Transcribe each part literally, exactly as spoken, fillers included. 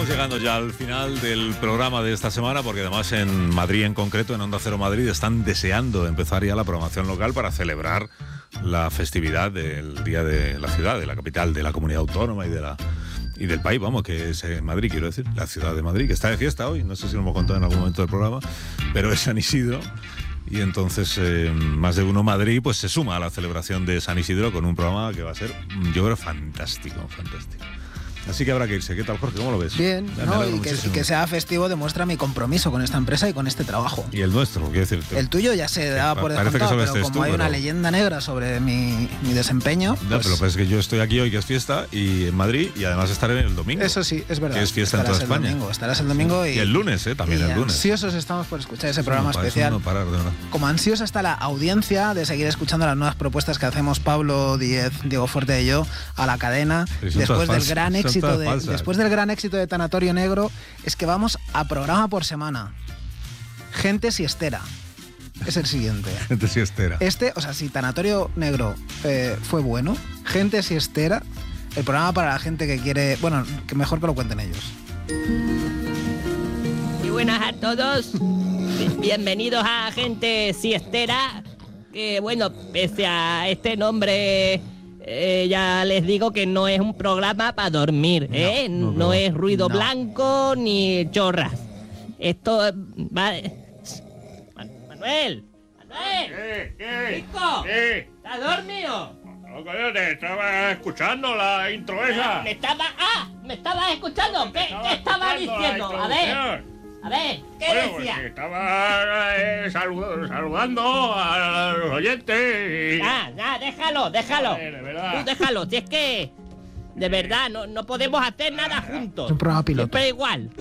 llegando ya al final del programa de esta semana, porque además en Madrid en concreto, en Onda Cero Madrid, están deseando empezar ya la programación local para celebrar la festividad del Día de la Ciudad, de la capital, de la comunidad autónoma y de la y del país, vamos, que es en Madrid, quiero decir, la ciudad de Madrid, que está de fiesta hoy, no sé si lo hemos contado en algún momento del programa, pero es San Isidro. Y entonces eh, más de uno Madrid pues se suma a la celebración de San Isidro con un programa que va a ser, yo creo, fantástico, fantástico. Así que habrá que irse. ¿Qué tal, Jorge? ¿Cómo lo ves? Bien, no, y, que, y que sea festivo demuestra mi compromiso con esta empresa y con este trabajo. ¿Y el nuestro? Quiero decir, el tuyo ya se da por descontado, pero como tú, hay pero... una leyenda negra sobre mi, mi desempeño... No, pues... pero es que yo estoy aquí hoy, que es fiesta, y en Madrid, y además estaré el domingo. Eso sí, es verdad. Que es fiesta estarás en toda el España. Domingo, estarás el domingo y... Y el lunes, ¿eh? También y el lunes. Ansiosos estamos por escuchar ese programa no, especial. No parar, de verdad. Como ansiosa está la audiencia de seguir escuchando las nuevas propuestas que hacemos Pablo Díez, Diego Fuerte y yo a la cadena, después del gran éxito de... Después del gran éxito de Tanatorio Negro, es que vamos a programa por semana. Gente siestera. Es el siguiente. Gente siestera. Este, o sea, si Tanatorio Negro eh, fue bueno, Gente siestera, el programa para la gente que quiere... Bueno, que mejor que lo cuenten ellos. Muy buenas a todos. Bienvenidos a Gente siestera. Que bueno, pese a este nombre... Eh, ya les digo que no es un programa para dormir, ¿eh? No, no, no es ruido no. blanco ni chorras. Esto va... Manuel, Manuel, ¿Qué? ¿Qué? Chico, ¿Qué? ¿estás dormido? No, coño, te estaba escuchando la intro esa. Me estaba... Ah, me estabas escuchando. ¿Qué, estaba ¿qué estaba diciendo? A ver, a ver, ¿qué bueno, decía? Pues estaba eh, salud, saludando a los oyentes. Y... Ah, ah, déjalo, déjalo. Ver, de verdad. Tú déjalo, si es que... De verdad, no, no podemos hacer nada juntos. Es un programa piloto. Siempre igual.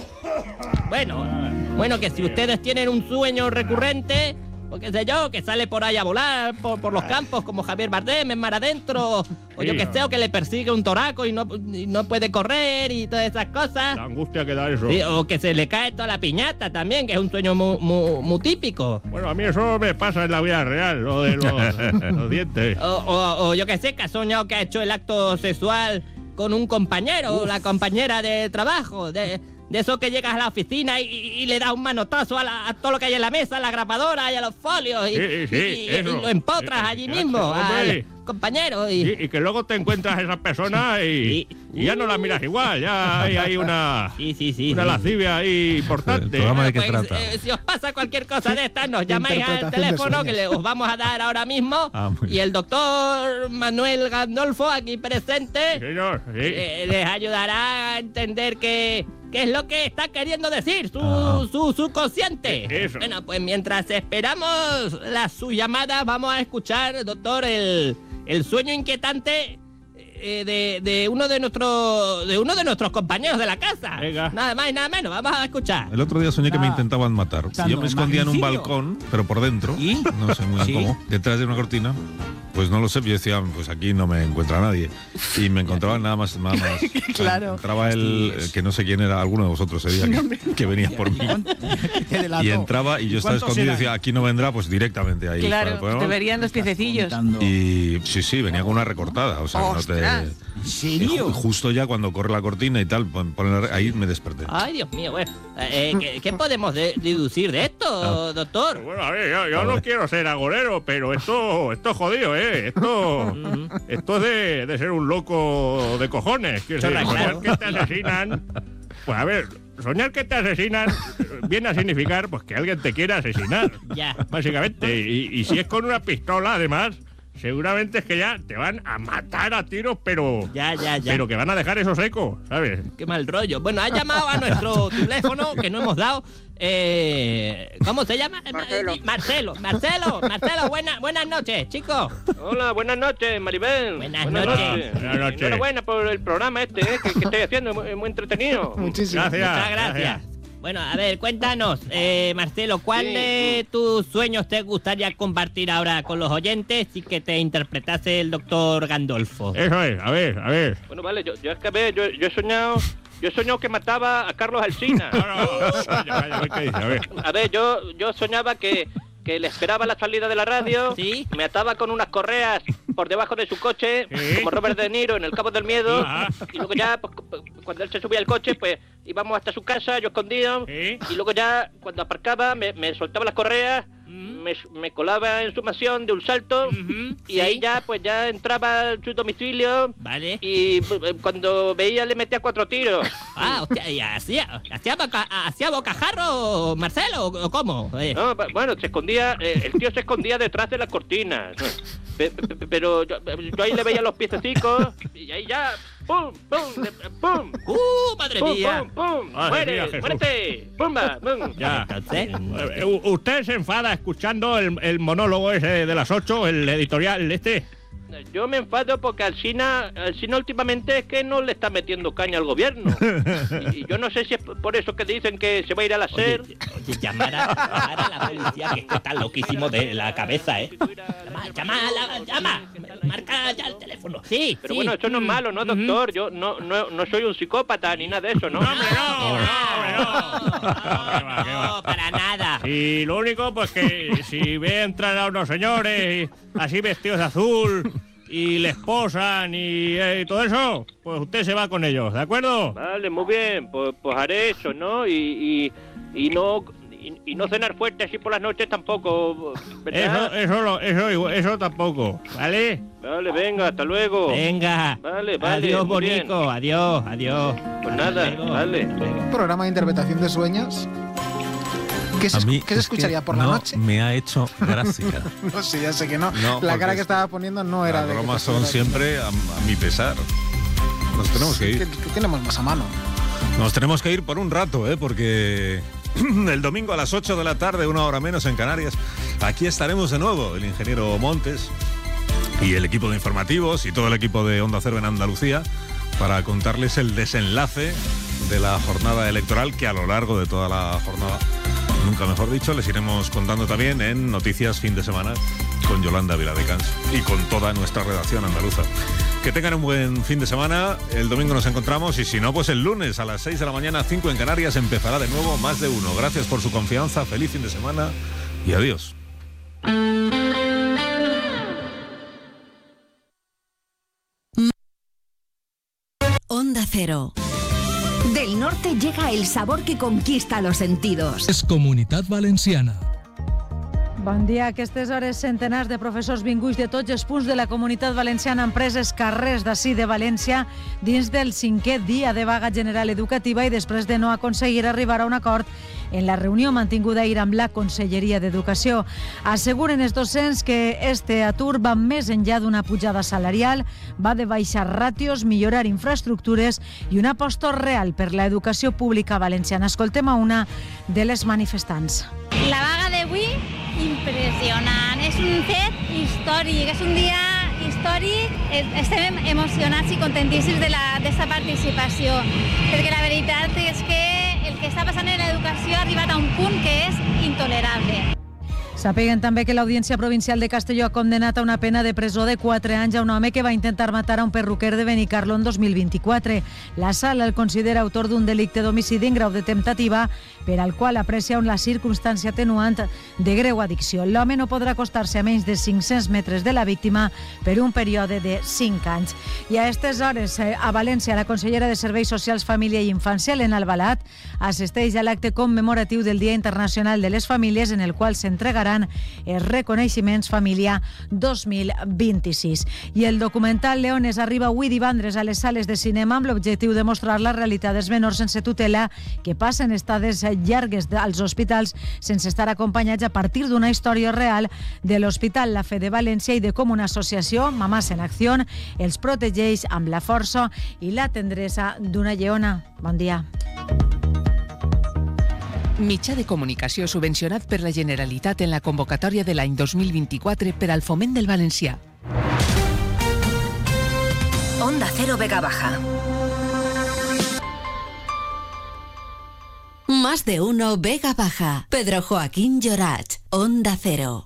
Bueno, bueno, que si ustedes tienen un sueño recurrente, o qué sé yo, que sale por ahí a volar por, por los campos como Javier Bardem en Mar Adentro, o yo que sé, o que le persigue un toraco y no, y no puede correr y todas esas cosas. La angustia que da eso. Sí, o que se le cae toda la piñata también, que es un sueño muy, muy, muy típico. Bueno, a mí eso me pasa en la vida real, lo de los, los dientes. O, o, o yo que sé, que ha soñado que ha hecho el acto sexual con un compañero o la compañera de trabajo, de, de eso que llegas a la oficina y, y, y le das un manotazo a, la, a todo lo que hay en la mesa, a la grapadora y a los folios y, sí, sí, y, y, y lo empotras allí sí, mismo sí, al compañero. Y, sí, y que luego te encuentras a esa persona y, y, y ya no la miras igual, ya hay, hay una, sí, sí, sí, una sí. lascivia ahí importante. ¿El programa de qué pues, trata? Eh, si os pasa cualquier cosa de estas, nos llamáis al teléfono que le, os vamos a dar ahora mismo. Ah, y el doctor Manuel Gandolfo, aquí presente, Sí, señor, sí. eh, les ayudará a entender qué, qué es lo que está queriendo decir su, Ah. su subconsciente. Eso. Bueno, pues mientras esperamos la, su llamada, vamos a escuchar, doctor, el, el sueño inquietante eh, de, de uno de nuestros de uno de nuestros compañeros de la casa. Venga. Nada más y nada menos. Vamos a escuchar. El otro día soñé que me Ah. intentaban matar. Santo, Yo me escondía en un magnicidio. balcón, pero por dentro. ¿Y? No sé muy bien ¿Sí? cómo. Detrás de una cortina. Pues no lo sé, yo decía, pues aquí no me encuentra nadie. Y me encontraban nada más, nada más. Claro. Entraba el, el que no sé quién era, alguno de vosotros ese día que, que venía por mí. Te delató. Y entraba y yo estaba ¿Cuántos escondido y eran? decía, aquí no vendrá, pues directamente ahí. para el Claro, programa. te verían los piececillos. Contando. Y sí, sí, venía con una recortada. O sea, no te. ¡Ostras! ¿En Y serio? ju- justo ya cuando corre la cortina y tal, pon- pon la- ahí me desperté. Ay, Dios mío, bueno, eh, ¿qué, qué podemos de- deducir de esto, doctor? Bueno, a ver, yo, yo no quiero ser agorero, pero esto, esto es jodido, ¿eh? Esto, esto es de, de ser un loco de cojones. Quiero decir, Chorra, soñar claro. que te asesinan. Pues a ver, soñar que te asesinan viene a significar pues que alguien te quiere asesinar. Ya. Básicamente. Y, y si es con una pistola, además, seguramente es que ya te van a matar a tiros, pero. Ya, ya, ya. Pero que van a dejar eso seco, ¿sabes? Qué mal rollo. Bueno, ha llamado a nuestro teléfono que no hemos dado. Eh, ¿Cómo se llama? Marcelo. Marcelo. Marcelo, Marcelo, buena, buenas noches, chicos. Hola, buenas noches, Maribel. Buenas noches. Buenas noches. Enhorabuena por el programa este, ¿eh? que, que estoy haciendo, es muy, muy entretenido. Muchísimo. Gracias. Muchas gracias. Bueno, a ver, cuéntanos, eh, Marcelo, ¿cuál Sí. de tus sueños te gustaría compartir ahora con los oyentes y que te interpretase el doctor Gandolfo? Eso es, a ver, a ver. Bueno, vale, yo, yo es que a ver, yo, yo he soñado, yo he soñado que mataba a Carlos Alsina. No, no, vaya, vaya, a ver qué dice, a ver. A ver, yo, yo soñaba que, que que le esperaba la salida de la radio, ¿Sí? me ataba con unas correas por debajo de su coche, ¿Sí? como Robert De Niro en El Cabo del Miedo, Ajá. y luego ya, pues, cuando él se subía al coche, pues íbamos hasta su casa, yo escondido, ¿Sí? y luego ya, cuando aparcaba, me, me soltaba las correas, Mm. me, me colaba en su mansión de un salto, Ujú, y sí. ahí ya, pues ya entraba en su domicilio, Vale. y eh, cuando veía le metía cuatro tiros. Ah, hostia, ¿y hacía, hacía, boca, hacía bocajarro, Marcelo, o cómo? Eh, No, bu- bueno, se escondía, eh, el tío se escondía detrás de las cortinas. Pe- pe- pe- Pero yo, yo ahí le veía los piececicos y ahí ya, ¡pum, pum, le- pum! ¡Uh, madre ¡Pum, mía! pum, pum! Madre ¡Muere, mía, Jesús. muérete! ¡Pumba, pum! Ya. Entonces, Eh, u- ¿Usted se enfada escuchando el, el monólogo ese de las ocho, el editorial este? Yo me enfado porque Alsina, Alsina últimamente es que no le está metiendo caña al gobierno. Y, y yo no sé si es por eso que dicen que se va a ir a la SER. Oye, oye, llamar a, llamar a la policía, que está loquísimo de la cabeza, ¿eh? Llama, llama, la- llama, marca ya el teléfono. Sí, Pero sí. bueno, eso no es malo, ¿no, doctor? Yo no, no, no soy un psicópata ni nada de eso, ¿no? No, hombre, no, no, hombre, no. No, Qué va, qué va. no, para nada. Y lo único, pues que si ve entrar a unos señores así vestidos de azul y les posan y eh, todo eso, pues usted se va con ellos, ¿de acuerdo? Vale, muy bien, pues, pues haré eso, ¿no? Y, y, y no y, y no cenar fuerte así por las noches tampoco, Eso, ¿verdad? eso, no- eso, igual- eso tampoco, ¿vale? Vale, venga, hasta luego. Venga. Vale, vale, Adiós, muy bien. Bonico. Adiós, adiós. Pues nada, Hasta luego. vale. Hasta luego. Un programa de interpretación de sueños. ¿Qué se, A mí qué se es que escucharía por la no noche? me ha hecho gracia. No sé, ya sé que no. No, la porque cara que es- estaba poniendo no era Las de. que bromas te son estuviera- siempre a, a mi pesar. Nos tenemos que Sí, ir. ¿Qué, qué tenemos más a mano? Nos tenemos que ir por un rato, ¿eh? Porque el domingo a las ocho de la tarde, una hora menos en Canarias, aquí estaremos de nuevo, el ingeniero Montes y el equipo de informativos y todo el equipo de Onda Cero en Andalucía, para contarles el desenlace de la jornada electoral, que a lo largo de toda la jornada, nunca mejor dicho, les iremos contando también en Noticias Fin de Semana con Yolanda Viladecans y con toda nuestra redacción andaluza. Que tengan un buen fin de semana. El domingo nos encontramos y si no, pues el lunes a las seis de la mañana, cinco en Canarias, empezará de nuevo Más de Uno. Gracias por su confianza, feliz fin de semana y adiós. Onda Cero. Del norte llega el sabor que conquista los sentidos. És Comunitat Valenciana. Bon dia. A aquestes hores, centenars de professors vinguts de tots els punts de la Comunitat Valenciana han pres els carrers d'ací de València dins del cinquè dia de vaga general educativa i després de no aconseguir arribar a un acord en la reunió mantinguda ahir amb la Conselleria d'Educació. Asseguren els docents que este atur va més enllà d'una pujada salarial, va de baixar ràtios, millorar infraestructures i una aposta real per l'educació pública valenciana. Escoltem a una de les manifestants. La vaga d'avui, impressionant. És un fet històric, és un dia històric. Estem emocionats i contentíssims d'aquesta participació, perquè la veritat és que el que està passant en l'educació ha arribat a un punt que és intolerable. Sapiguen també que l'Audiència Provincial de Castelló ha condenat a una pena de presó de quatre anys a un home que va intentar matar a un perruquer de Benicarló en dos mil vint-i-quatre. La sala el considera autor d'un delicte d'homicidi en grau de temptativa, per al qual aprecia la circumstància atenuant de greu addicció. L'home no podrà acostar-se a menys de cinc-cents metres de la víctima per un període de cinc anys. I a aquestes hores, a València, la consellera de Serveis Socials, Família i Infància, Elena Albalat, assisteix a l'acte commemoratiu del Dia Internacional de les Famílies, en el qual s'entregarà els reconeixements Família dos mil vint-i-sis. I el documental Leones arriba avui divendres a les sales de cinema amb l'objectiu de mostrar la realitat dels menors sense tutela que passen estades llargues als hospitals sense estar acompanyats, a partir d'una història real de l'Hospital La Fe de València i de com una associació, Mamàs en Acció, els protegeix amb la força i la tendresa d'una lleona. Bon dia. Mitjà de comunicació subvencionat per la Generalitat en la convocatòria de l'any dos mil vint-i-quatre per al foment del valencià. Onda Cero Vega Baja. Más de Uno Vega Baja. Pedro Joaquín Llorach. Onda Cero.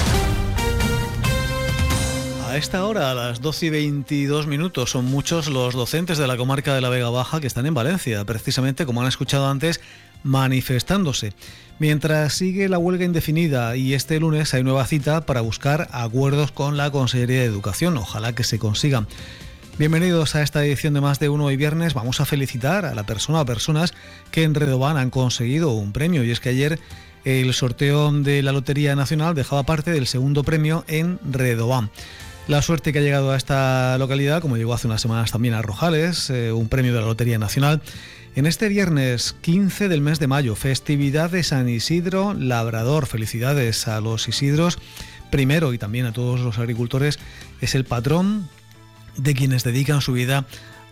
A esta hora, a las doce y veintidós minutos, son muchos los docentes de la comarca de la Vega Baja que están en Valencia, precisamente, como han escuchado antes, manifestándose. Mientras sigue la huelga indefinida y este lunes hay nueva cita para buscar acuerdos con la Consellería de Educación. Ojalá que se consigan. Bienvenidos a esta edición de Más de Uno. Hoy viernes vamos a felicitar a la persona o personas que en Redován han conseguido un premio. Y es que ayer el sorteo de la Lotería Nacional dejaba parte del segundo premio en Redován. La suerte que ha llegado a esta localidad, como llegó hace unas semanas también a Rojales, eh, un premio de la Lotería Nacional. En este viernes quince del mes de mayo, festividad de San Isidro Labrador. Felicidades a los Isidros primero y también a todos los agricultores. Es el patrón de quienes dedican su vida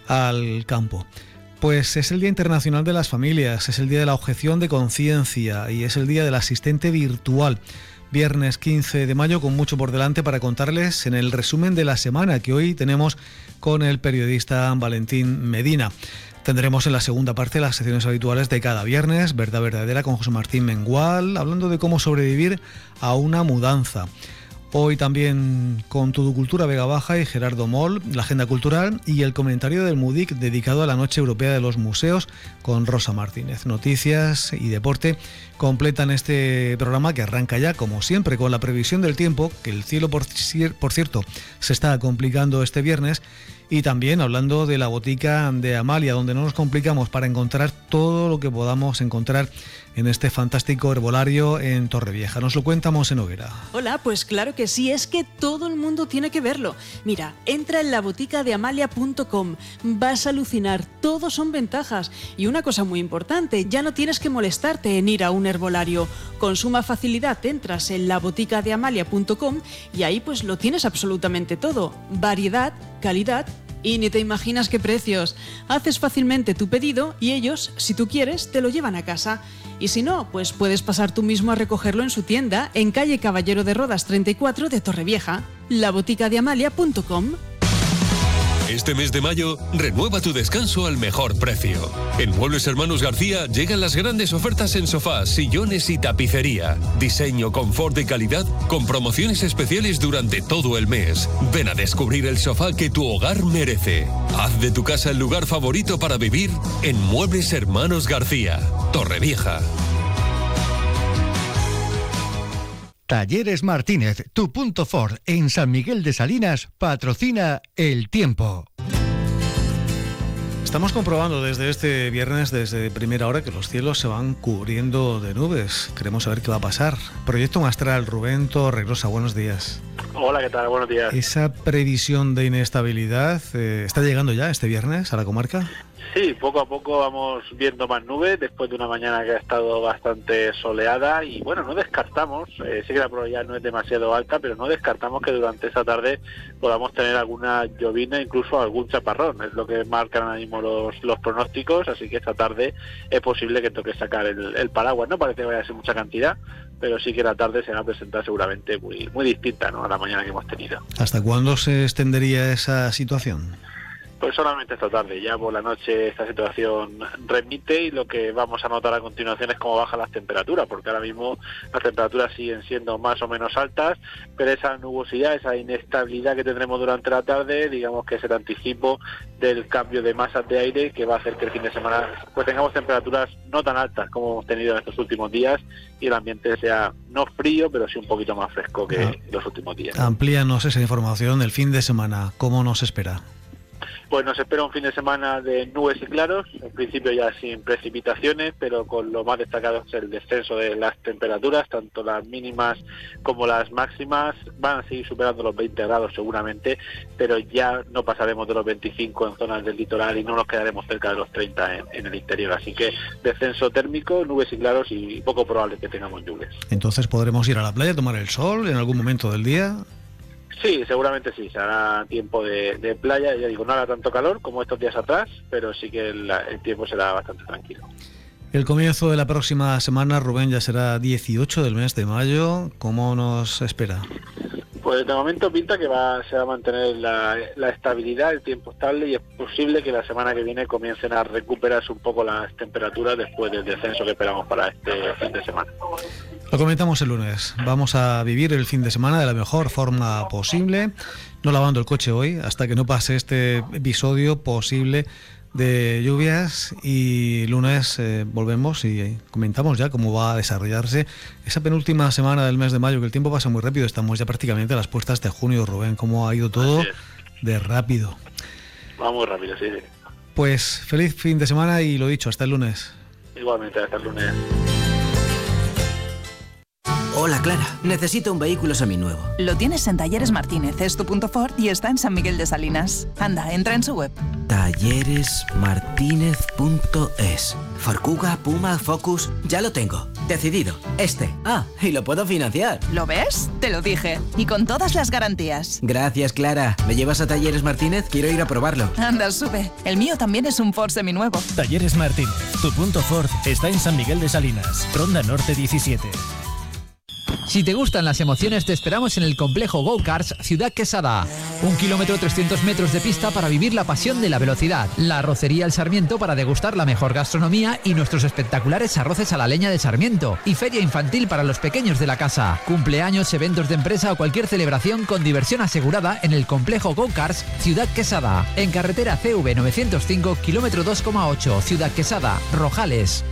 al campo. Pues es el Día Internacional de las Familias, es el Día de la Objeción de Conciencia y es el Día del Asistente Virtual. Viernes quince de mayo, con mucho por delante para contarles en el resumen de la semana que hoy tenemos con el periodista Valentín Medina. Tendremos en la segunda parte las secciones habituales de cada viernes, Verdad Verdadera con José Martín Mengual, hablando de cómo sobrevivir a una mudanza. Hoy también con Todo Cultura Vega Baja y Gerardo Moll, la agenda cultural y el comentario del MUDIC dedicado a la Noche Europea de los Museos con Rosa Martínez. Noticias y deporte completan este programa que arranca ya, como siempre, con la previsión del tiempo, que el cielo, por, por cierto, se está complicando este viernes. Y también hablando de la botica de Amalia, donde no nos complicamos para encontrar todo lo que podamos encontrar en este fantástico herbolario en Torrevieja. Nos lo cuenta Monse Noguera. Hola, pues claro que sí, es que todo el mundo tiene que verlo. Mira, entra en la botica de amalia punto com, vas a alucinar, todo son ventajas. Y una cosa muy importante, ya no tienes que molestarte en ir a un herbolario. Con suma facilidad entras en la botica de amalia punto com y ahí pues lo tienes absolutamente todo. Variedad, calidad y ni te imaginas qué precios. Haces fácilmente tu pedido y ellos, si tú quieres, te lo llevan a casa. Y si no, pues puedes pasar tú mismo a recogerlo en su tienda, en calle Caballero de Rodas treinta y cuatro de Torrevieja, la botica de amalia punto com. Este mes de mayo, renueva tu descanso al mejor precio. En Muebles Hermanos García llegan las grandes ofertas en sofás, sillones y tapicería. Diseño, confort y calidad con promociones especiales durante todo el mes. Ven a descubrir el sofá que tu hogar merece. Haz de tu casa el lugar favorito para vivir en Muebles Hermanos García, Torrevieja. Talleres Martínez, tu punto Ford en San Miguel de Salinas, patrocina El Tiempo. Estamos comprobando desde este viernes, desde primera hora, que los cielos se van cubriendo de nubes. Queremos saber qué va a pasar. Proyecto Mastral, Rubén Torregrosa, buenos días. Hola, ¿qué tal? Buenos días. ¿Esa previsión de inestabilidad eh, está llegando ya este viernes a la comarca? Sí, poco a poco vamos viendo más nubes después de una mañana que ha estado bastante soleada y bueno, no descartamos, eh, sí que la probabilidad no es demasiado alta, pero no descartamos que durante esa tarde podamos tener alguna llovina, incluso algún chaparrón, es lo que marcan ahora mismo los, los pronósticos, así que esta tarde es posible que toque sacar el, el paraguas. No parece que vaya a ser mucha cantidad, pero sí que la tarde se va a presentar seguramente muy, muy distinta, ¿no?, a la mañana que hemos tenido. ¿Hasta cuándo se extendería esa situación? Pues solamente esta tarde, ya por la noche esta situación remite y lo que vamos a notar a continuación es cómo bajan las temperaturas, porque ahora mismo las temperaturas siguen siendo más o menos altas, pero esa nubosidad, esa inestabilidad que tendremos durante la tarde, digamos que es el anticipo del cambio de masas de aire que va a hacer que el fin de semana pues tengamos temperaturas no tan altas como hemos tenido en estos últimos días y el ambiente sea no frío, pero sí un poquito más fresco que ah, los últimos días. Amplíanos esa información del fin de semana, ¿cómo nos espera? Pues nos espera un fin de semana de nubes y claros, en principio ya sin precipitaciones, pero con lo más destacado es el descenso de las temperaturas, tanto las mínimas como las máximas van a seguir superando los veinte grados seguramente, pero ya no pasaremos de los veinticinco en zonas del litoral y no nos quedaremos cerca de los treinta en, en el interior, así que descenso térmico, nubes y claros y poco probable que tengamos lluvias. Entonces podremos ir a la playa, tomar el sol en algún momento del día. Sí, seguramente sí, se hará tiempo de, de playa, ya digo, no hará tanto calor como estos días atrás, pero sí que el, el tiempo será bastante tranquilo. El comienzo de la próxima semana, Rubén, ya será dieciocho del mes de mayo, ¿cómo nos espera? Pues de momento pinta que va, se va a mantener la, la estabilidad, el tiempo estable y es posible que la semana que viene comiencen a recuperarse un poco las temperaturas después del descenso que esperamos para este fin de semana. Lo comentamos el lunes, vamos a vivir el fin de semana de la mejor forma posible, no lavando el coche hoy, hasta que no pase este episodio posible de lluvias y lunes eh, volvemos y comentamos ya cómo va a desarrollarse esa penúltima semana del mes de mayo, que el tiempo pasa muy rápido, estamos ya prácticamente a las puertas de junio. Rubén, cómo ha ido todo de rápido. Va muy rápido, sí, sí. Pues feliz fin de semana y lo dicho, hasta el lunes. Igualmente, hasta el lunes. Hola Clara, necesito un vehículo seminuevo. Lo tienes en Talleres Martínez, es tu punto Ford y está en San Miguel de Salinas. Anda, entra en su web. talleres martínez punto es. Ford Kuga, Puma, Focus, ya lo tengo. Decidido, este. Ah, y lo puedo financiar. ¿Lo ves? Te lo dije. Y con todas las garantías. Gracias, Clara. ¿Me llevas a Talleres Martínez? Quiero ir a probarlo. Anda, sube. El mío también es un Ford seminuevo. Talleres Martínez, tu punto Ford está en San Miguel de Salinas, Ronda Norte diecisiete. Si te gustan las emociones, te esperamos en el complejo Go-Karts Ciudad Quesada. Un kilómetro trescientos metros de pista para vivir la pasión de la velocidad. La arrocería El Sarmiento para degustar la mejor gastronomía y nuestros espectaculares arroces a la leña de Sarmiento. Y feria infantil para los pequeños de la casa. Cumpleaños, eventos de empresa o cualquier celebración con diversión asegurada en el complejo Go-Karts Ciudad Quesada. En carretera C V novecientos cinco, kilómetro dos coma ocho, Ciudad Quesada, Rojales.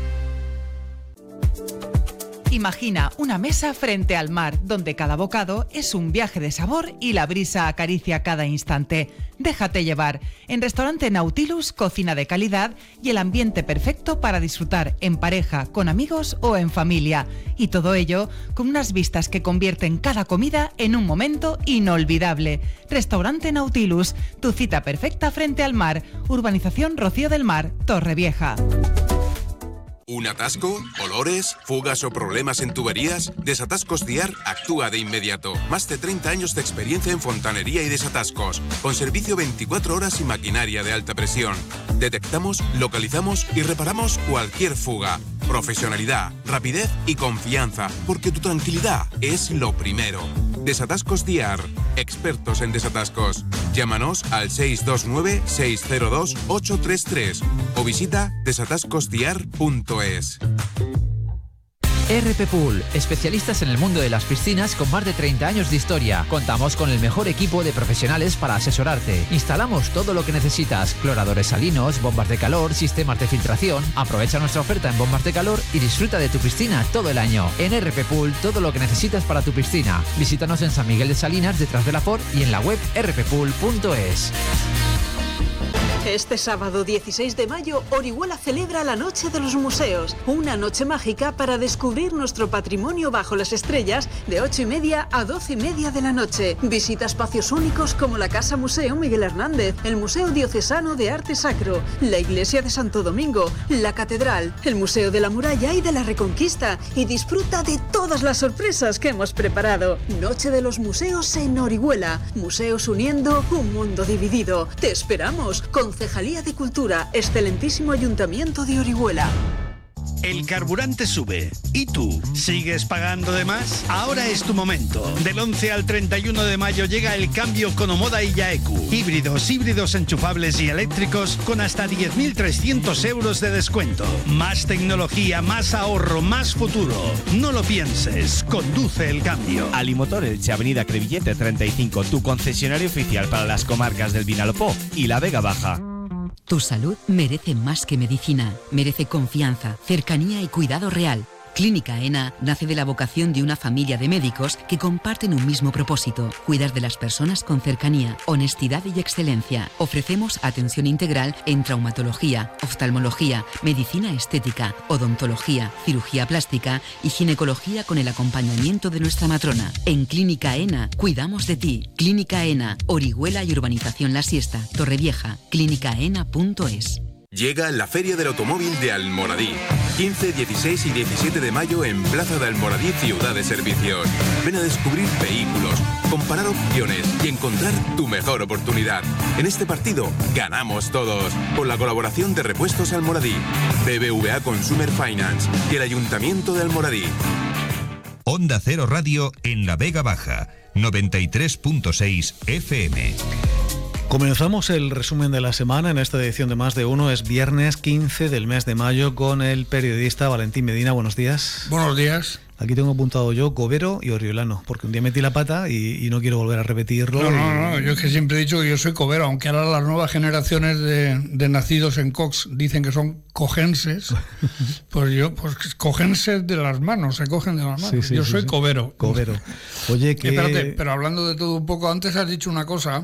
Imagina una mesa frente al mar, donde cada bocado es un viaje de sabor y la brisa acaricia cada instante. Déjate llevar. En Restaurante Nautilus, cocina de calidad y el ambiente perfecto para disfrutar en pareja, con amigos o en familia. Y todo ello con unas vistas que convierten cada comida en un momento inolvidable. Restaurante Nautilus, tu cita perfecta frente al mar. Urbanización Rocío del Mar, Torrevieja. ¿Un atasco? ¿Olores? ¿Fugas o problemas en tuberías? Desatascos Diar actúa de inmediato. Más de treinta años de experiencia en fontanería y desatascos, con servicio veinticuatro horas y maquinaria de alta presión. Detectamos, localizamos y reparamos cualquier fuga. Profesionalidad, rapidez y confianza, porque tu tranquilidad es lo primero. Desatascos Diar, expertos en desatascos. Llámanos al seis dos nueve, seis cero dos, ocho tres tres o visita desatascos diar punto es. R P Pool, especialistas en el mundo de las piscinas con más de treinta años de historia. Contamos con el mejor equipo de profesionales para asesorarte. Instalamos todo lo que necesitas: cloradores salinos, bombas de calor, sistemas de filtración. Aprovecha nuestra oferta en bombas de calor y disfruta de tu piscina todo el año. En R P Pool, todo lo que necesitas para tu piscina. Visítanos en San Miguel de Salinas, detrás de la Ford, y en la web r p pool punto es. Este sábado dieciséis de mayo, Orihuela celebra la Noche de los Museos, una noche mágica para descubrir nuestro patrimonio bajo las estrellas de ocho y media a doce y media de la noche. Visita espacios únicos como la Casa Museo Miguel Hernández, el Museo Diocesano de Arte Sacro, la Iglesia de Santo Domingo, la Catedral, el Museo de la Muralla y de la Reconquista, y disfruta de todas las sorpresas que hemos preparado. Noche de los Museos en Orihuela, museos uniendo un mundo dividido. Te esperamos. Concejalía de Cultura, excelentísimo Ayuntamiento de Orihuela. El carburante sube. ¿Y tú? ¿Sigues pagando de más? Ahora es tu momento. Del once al treinta y uno de mayo llega el cambio con Omoda y Yaeku. Híbridos, híbridos enchufables y eléctricos con hasta diez mil trescientos euros de descuento. Más tecnología, más ahorro, más futuro. No lo pienses. Conduce el cambio. Alimotor Elche, Avenida Crevillente treinta y cinco, tu concesionario oficial para las comarcas del Vinalopó y la Vega Baja. Tu salud merece más que medicina, merece confianza, cercanía y cuidado real. Clínica ENA nace de la vocación de una familia de médicos que comparten un mismo propósito: cuidar de las personas con cercanía, honestidad y excelencia. Ofrecemos atención integral en traumatología, oftalmología, medicina estética, odontología, cirugía plástica y ginecología con el acompañamiento de nuestra matrona. En Clínica ENA cuidamos de ti. Clínica ENA, Orihuela y Urbanización La Siesta, Torrevieja, clínica ena punto es. Llega la Feria del Automóvil de Almoradí. quince, dieciséis y diecisiete de mayo en Plaza de Almoradí, Ciudad de Servicios. Ven a descubrir vehículos, comparar opciones y encontrar tu mejor oportunidad. En este partido ganamos todos, con la colaboración de Repuestos Almoradí, B B V A Consumer Finance y el Ayuntamiento de Almoradí. Onda Cero Radio en la Vega Baja, noventa y tres punto seis F M. Comenzamos el resumen de la semana en esta edición de Más de Uno. Es viernes quince del mes de mayo con el periodista Valentín Medina. Buenos días. Buenos días. Aquí tengo apuntado yo Covero y Oriolano, porque un día metí la pata y, y no quiero volver a repetirlo. No, y... no, no, yo es que siempre he dicho que yo soy Covero, aunque ahora las nuevas generaciones de, de nacidos en Cox dicen que son cogenses, pues yo, pues cogenses de las manos, se cogen de las manos. Sí, sí, yo sí, soy sí. Covero. Covero. Oye, que... Espérate, pero hablando de todo un poco, antes has dicho una cosa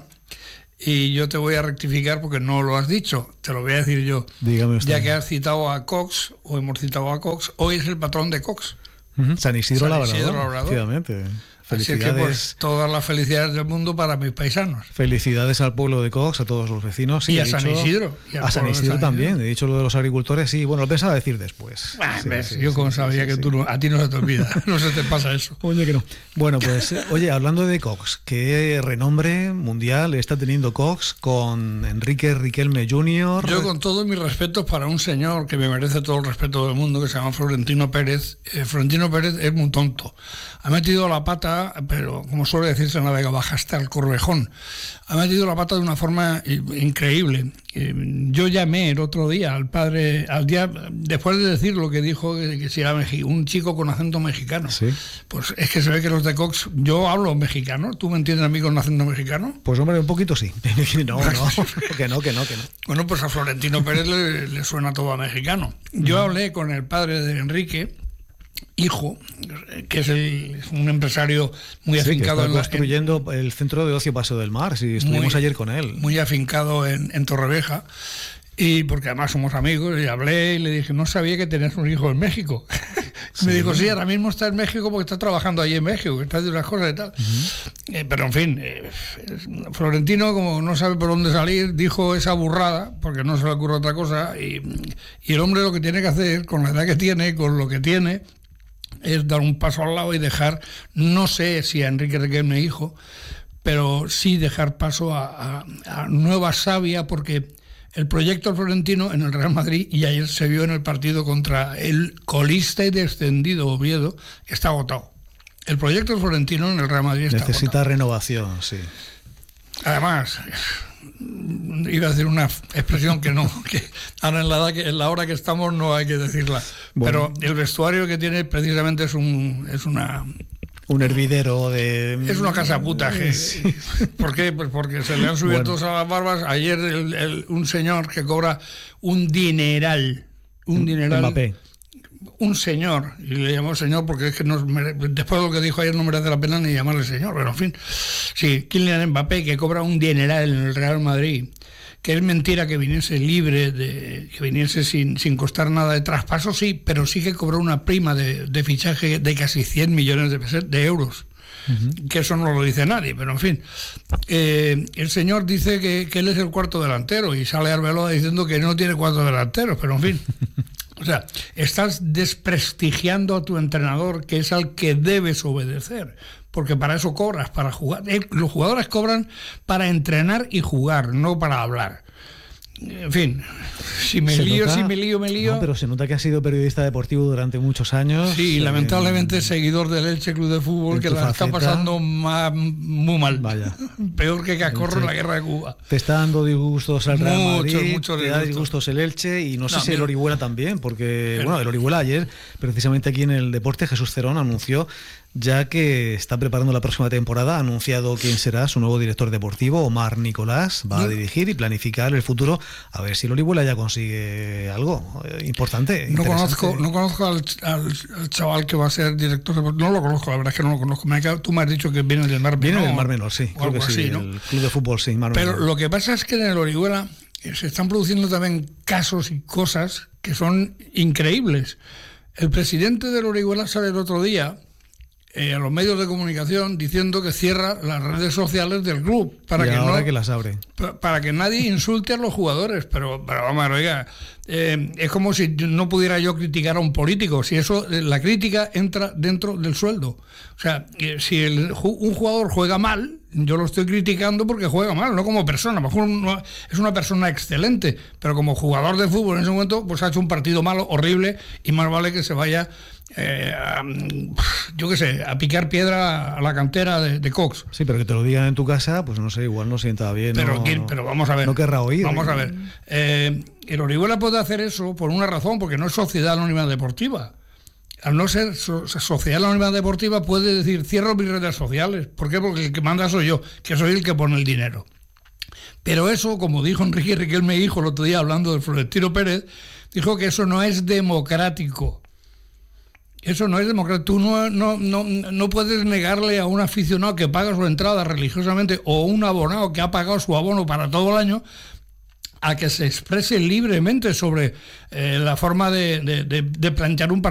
y yo te voy a rectificar porque no lo has dicho, te lo voy a decir yo. Dígame usted. Ya que has citado a Cox, o hemos citado a Cox, hoy es el patrón de Cox. Uh-huh. San Isidro San Labrador, Isidro Labrador. efectivamente. Así es que pues todas las felicidades del mundo para mis paisanos. Felicidades al pueblo de Cox, a todos los vecinos. Sí, y a he San dicho, Isidro. Y a San Isidro San también. Isidro. He dicho lo de los agricultores, sí. Bueno, lo pensaba decir después. Ah, sí, ves, sí, yo sí, como sí, sabía sí, que sí. tú no, a ti no se te olvida, no se te pasa eso. Oye, que no. Bueno, pues, oye, hablando de Cox, qué renombre mundial está teniendo Cox con Enrique Riquelme junior Yo con todos mis respetos para un señor que me merece todo el respeto del mundo, que se llama Florentino Pérez. Eh, Florentino Pérez es muy tonto. Ha metido la pata, pero como suele decirse en la Vega Baja, hasta el corvejón. Ha metido la pata de una forma increíble. Yo llamé el otro día al padre, al día después de decir lo que dijo, que, que si era mexi, un chico con acento mexicano. ¿Sí? Pues es que se ve que los de Cox, yo hablo mexicano, ¿tú me entiendes a mí con acento mexicano? Pues hombre, un poquito sí. No, no, que no, que no, que no. Bueno, pues a Florentino Pérez le, le suena todo a mexicano. Yo hablé con el padre de Enrique, hijo, que es, el, es un empresario muy sí, afincado que está en la, construyendo en, el centro de ocio Paseo del Mar, sí, estuvimos muy, ayer con él. Muy afincado en, en Torrevieja, y porque además somos amigos, y hablé y le dije, no sabía que tenías un hijo en México. Sí. Me dijo, sí, ahora mismo está en México porque está trabajando allí en México, que está haciendo unas cosas y tal. Uh-huh. Eh, pero en fin, eh, Florentino, como no sabe por dónde salir, dijo esa burrada, porque no se le ocurre otra cosa, y, y el hombre lo que tiene que hacer, con la edad que tiene, con lo que tiene, es dar un paso al lado y dejar, no sé si a Enrique Riquelme hijo, pero sí dejar paso a, a, a nueva savia, porque el proyecto Florentino en el Real Madrid, y ayer se vio en el partido contra el colista y descendido Oviedo, está agotado. El proyecto Florentino en el Real Madrid está Necesita agotado. renovación, sí. Además, iba a decir una expresión que no, que ahora en la, edad que, en la hora que estamos no hay que decirla. Bueno. Pero el vestuario que tiene precisamente es un es una... Un hervidero de... Es una casa puta. Que, sí. ¿Por qué? Pues porque se le han subido bueno. todas a las barbas. Ayer el, el, un señor que cobra un dineral, un dineral... Mbappé. Un señor, y le llamó señor porque es que no, después de lo que dijo ayer no merece la pena ni llamarle señor, pero en fin, sí, Kylian Mbappé, que cobra un dineral en el Real Madrid, que es mentira que viniese libre, de, que viniese sin, sin costar nada de traspaso, sí, pero sí que cobró una prima de, de fichaje de casi cien millones de, pesos, de euros. Uh-huh. Que eso no lo dice nadie, pero en fin, eh, el señor dice que, que él es el cuarto delantero y sale Arbeloa diciendo que no tiene cuatro delanteros, pero en fin. O sea, estás desprestigiando a tu entrenador, que es al que debes obedecer, porque para eso cobras, para jugar. Los jugadores cobran para entrenar y jugar, no para hablar. En fin, si me se lío, nota, si me lío, me lío. No, pero se nota que ha sido periodista deportivo durante muchos años. Sí, y lamentablemente es seguidor del Elche Club de Fútbol, que la faceta, está pasando más, muy mal. Vaya. Peor que Cascorro en la guerra de Cuba. Te está dando disgustos al Real mucho, Madrid, mucho te da disgustos el Elche, y no sé no, si mira. el Orihuela también, porque, pero, bueno, el Orihuela ayer, precisamente aquí en el Deporte, Jesús Cerón anunció ya que está preparando la próxima temporada, ha anunciado quién será su nuevo director deportivo, Omar Nicolás, va a dirigir y planificar el futuro, a ver si el Orihuela ya consigue algo importante. No conozco, no conozco al, al, al chaval que va a ser director deportivo, no lo conozco, la verdad es que no lo conozco. Me ha, tú me has dicho que viene del Mar Menor. Viene del Mar Menor, sí, creo que sí, así, ¿no? El Club de Fútbol, sí, Mar Menor. Pero lo que pasa es que en el Orihuela se están produciendo también casos y cosas que son increíbles. El presidente del Orihuela sale el otro día Eh, a los medios de comunicación diciendo que cierra las redes sociales del club para y que ahora no que las abre para, para que nadie insulte a los jugadores, pero, pero vamos a ver, oiga, eh, es como si no pudiera yo criticar a un político, si eso, la crítica entra dentro del sueldo. O sea, eh, si el, un jugador juega mal, yo lo estoy criticando porque juega mal, no como persona. A lo mejor no, es una persona excelente, pero como jugador de fútbol en ese momento pues ha hecho un partido malo, horrible, y más vale que se vaya Eh, a, yo qué sé, a picar piedra a la cantera de, de Cox. Sí, pero que te lo digan en tu casa, pues no sé, igual no sienta bien. Pero, no, ¿quién, pero vamos a ver. No querrá oír. Vamos a ver. Eh, el Orihuela puede hacer eso por una razón, porque no es Sociedad Anónima Deportiva. al no ser so- sociedad anónima deportiva, puede decir, cierro mis redes sociales. ¿Por qué? Porque el que manda soy yo, que soy el que pone el dinero. Pero eso, como dijo Enrique Riquelme, hijo el otro día hablando del Florentino Pérez, dijo que eso no es democrático. Eso no es democrático. Tú no, no, no, no puedes negarle a un aficionado que paga su entrada religiosamente o un abonado que ha pagado su abono para todo el año a que se exprese libremente sobre eh, la forma de, de, de, de plantear un partido